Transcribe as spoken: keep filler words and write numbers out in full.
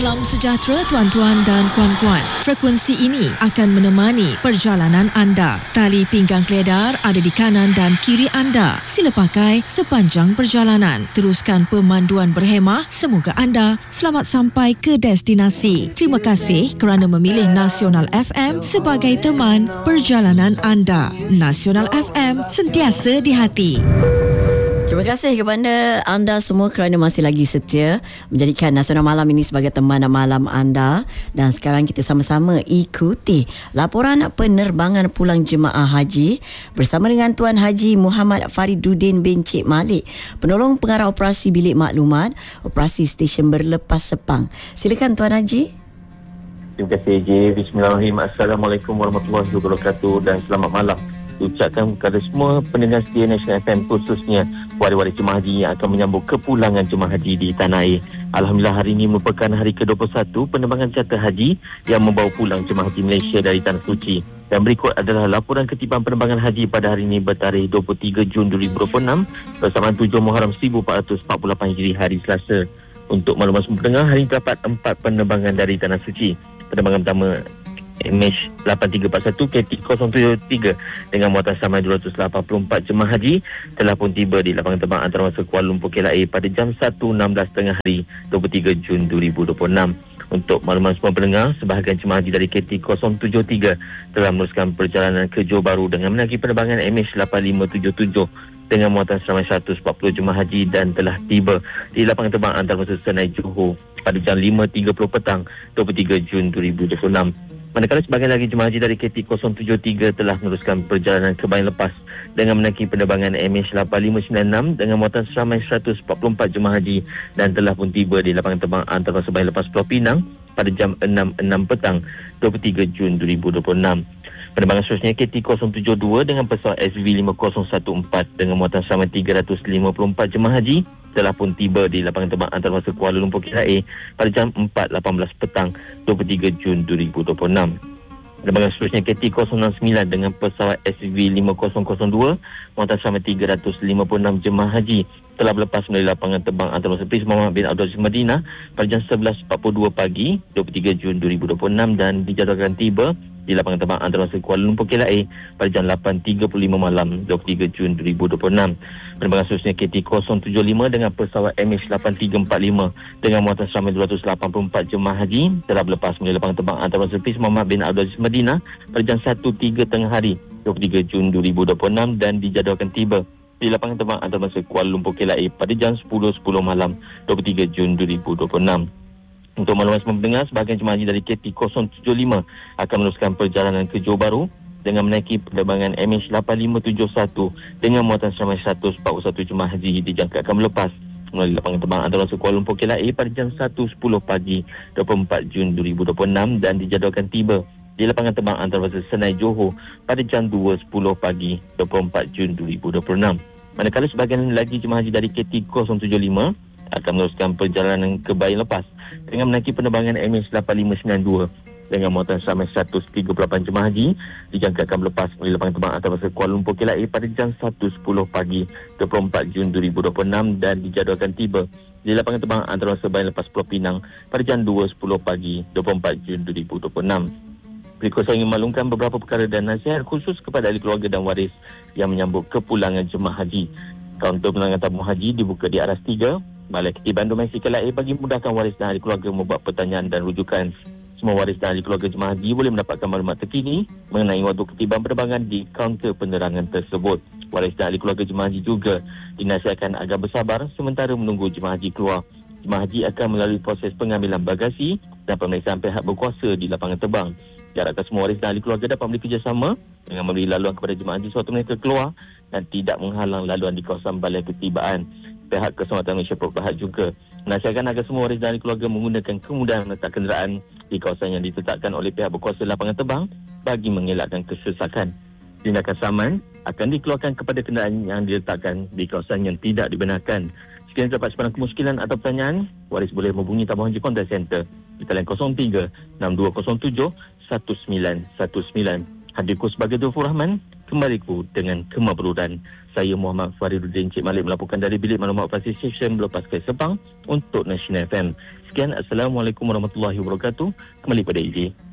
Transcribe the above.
Salam sejahtera tuan-tuan dan puan-puan. Frekuensi ini akan menemani perjalanan anda. Tali pinggang keledar ada di kanan dan kiri anda. Sila pakai sepanjang perjalanan. Teruskan pemanduan berhemah. Semoga anda selamat sampai ke destinasi. Terima kasih kerana memilih Nasional F M sebagai teman perjalanan anda. Nasional F M, sentiasa di hati. Terima kasih kepada anda semua kerana masih lagi setia menjadikan Nasional Malam ini sebagai teman malam anda. Dan sekarang kita sama-sama ikuti laporan penerbangan pulang jemaah haji bersama dengan Tuan Haji Muhammad Fariduddin bin Cik Malik, penolong pengarah operasi bilik maklumat operasi stesen berlepas Sepang. Silakan Tuan Haji. Terima kasih J. Bismillahirrahmanirrahim. Assalamualaikum warahmatullahi wabarakatuh dan selamat malam. Ucapkan kepada semua pendengar setia Nasional F M, khususnya waris-waris jemaah haji yang akan menyambut kepulangan jemaah haji di tanah air. Alhamdulillah, hari ini merupakan hari ke dua puluh satu penerbangan charter haji yang membawa pulang jemaah haji Malaysia dari Tanah Suci. Dan berikut adalah laporan ketiban penerbangan haji pada hari ini bertarikh dua puluh tiga Jun dua ribu dua puluh enam bersamaan tujuh Muharram seribu empat ratus empat puluh lapan Hijri, hari Selasa. Untuk maklumat semua pendengar, hari ini terdapat empat penerbangan dari Tanah Suci. Penerbangan pertama M H lapan tiga empat satu K T kosong tujuh tiga dengan muatan samai dua ratus lapan puluh empat jemaah haji telah pun tiba di lapangan terbang antarabangsa Kuala Lumpur K L A pada jam satu enam belas tengah hari dua puluh tiga Jun dua ribu dua puluh enam. Untuk makluman semua pendengar, sebahagian jemaah haji dari K T kosong tujuh tiga telah meneruskan perjalanan ke Johor Bahru dengan menaiki penerbangan M H lapan lima tujuh tujuh dengan muatan seramai seratus empat puluh jemaah haji dan telah tiba di lapangan terbang antarabangsa Senai Johor pada jam lima tiga puluh petang dua puluh tiga Jun dua ribu dua puluh enam. Manakala sebahagian lagi jemaah haji dari K T kosong tujuh tiga telah meneruskan perjalanan ke bayan lepas dengan menaiki penerbangan M H lapan lima sembilan enam dengan muatan seramai seratus empat puluh empat jemaah haji dan telah pun tiba di lapangan terbang antarabangsa bayan lepas Pulau Pinang pada jam enam enam petang dua puluh tiga Jun dua ribu dua puluh enam. Penerbangan seterusnya K T kosong tujuh dua dengan pesawat S V lima kosong satu empat dengan muatan seramai tiga ratus lima puluh empat jemaah haji telah pun tiba di lapangan terbang antarabangsa Kuala Lumpur K L A pada jam empat lapan belas petang dua puluh tiga Jun dua ribu dua puluh enam. Penerbangan seterusnya K T kosong enam sembilan dengan pesawat S V lima kosong kosong dua muatan seramai tiga ratus lima puluh enam jemaah haji telah berlepas dari lapangan terbang antarabangsa Prince Muhammad bin Abdul Aziz Madinah pada jam sebelas empat puluh dua pagi dua puluh tiga Jun dua ribu dua puluh enam dan dijadualkan tiba di lapangan terbang antarabangsa Kuala Lumpur K L A pada jam lapan tiga puluh lima malam dua puluh tiga Jun dua ribu dua puluh enam. Penerbangan seterusnya K T kosong tujuh lima dengan pesawat M H lapan tiga empat lima dengan muatan seramai dua ratus lapan puluh empat jemaah haji telah berlepas dari lapangan terbang antarabangsa Prince Muhammad bin Abdul Aziz Madinah pada jam satu tiga tengah hari dua puluh tiga Jun dua ribu dua puluh enam dan dijadualkan tiba di lapangan terbang antarabangsa Kuala Lumpur K L A pada jam sepuluh sepuluh malam dua puluh tiga Jun dua ribu dua puluh enam. Untuk maklumat semua pendengar, sebahagian jemaah haji dari K T kosong tujuh lima akan meneruskan perjalanan ke Johor Bahru dengan menaiki penerbangan M H lapan lima tujuh satu dengan muatan seramai seratus empat puluh satu jemaah haji dijangkakan melepas melalui lapangan terbang antarabangsa Kuala Lumpur K L A pada jam satu sepuluh pagi dua puluh empat Jun dua ribu dua puluh enam dan dijadualkan tiba di lapangan terbang antarabangsa Senai Johor pada jam dua sepuluh pagi dua puluh empat Jun dua ribu dua puluh enam. Manakala sebahagian lagi jemaah haji dari K T kosong tujuh lima akan meneruskan perjalanan ke bayan lepas dengan menaiki penerbangan M H lapan lima sembilan dua dengan muatan seramai seratus tiga puluh lapan jemaah haji dijangkakan melepas melalui lapangan terbang antarabangsa Kuala Lumpur K L A pada jam satu sepuluh pagi dua puluh empat Jun dua ribu dua puluh enam dan dijadualkan tiba di lapangan terbang antarabangsa bayan lepas Pulau Pinang pada jam dua sepuluh pagi dua puluh empat Jun dua ribu dua puluh enam. Berikut saya ingin maklumkan beberapa perkara dan nasihat khusus kepada ahli keluarga dan waris yang menyambut kepulangan jemaah haji. Kaunter penerangan tabung haji dibuka di aras tiga Balai Ketiban Domestik K L A bagi memudahkan waris dan ahli keluarga membuat pertanyaan dan rujukan. Semua waris dan ahli keluarga jemaah haji boleh mendapatkan maklumat terkini mengenai waktu ketiban penerbangan di kaunter penerangan tersebut. Waris dan ahli keluarga jemaah haji juga dinasihatkan agar bersabar sementara menunggu jemaah haji keluar. Jemaah haji akan melalui proses pengambilan bagasi dan pemeriksaan pihak berkuasa di lapangan terbang. Diharapkan semua waris dan ahli keluarga dapat bekerjasama dengan memberi laluan kepada jemaah haji sewaktu mereka keluar dan tidak menghalang laluan di kawasan balai ketibaan. Pihak Keselamatan Malaysia Berhad juga menasihatkan agar semua waris dan ahli keluarga menggunakan kemudahan meletak kenderaan di kawasan yang ditetapkan oleh pihak berkuasa lapangan terbang bagi mengelakkan kesesakan. Tindakan saman akan dikeluarkan kepada kenderaan yang diletakkan di kawasan yang tidak dibenarkan. Sekiranya terdapat sebarang kemuskilan atau pertanyaan, waris boleh menghubungi tabung haji Contact Center di talian kosong tiga enam dua kosong tujuh satu sembilan satu sembilan. Hadirku sebagai Dufur Rahman, kembaliku dengan kemabruran. Saya Muhammad Fariduddin Cik Malik melaporkan dari Bilik Maklumat Operasi Stesen Berlepas ke Sepang untuk National F M. Sekian, Assalamualaikum warahmatullahi wabarakatuh. Kembali pada I J.